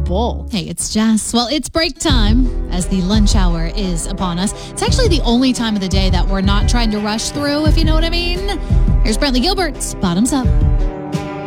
bowl. Hey, it's Jess. Well, it's break time as the lunch hour is upon us. It's actually the only time of the day that we're not trying to rush through, if you know what I mean. Here's Brantley Gilbert's Bottoms Up.